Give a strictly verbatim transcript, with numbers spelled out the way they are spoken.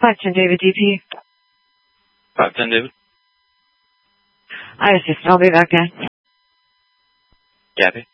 five ten David D P. five ten David. I assist. I'll be back, guys. Gabby.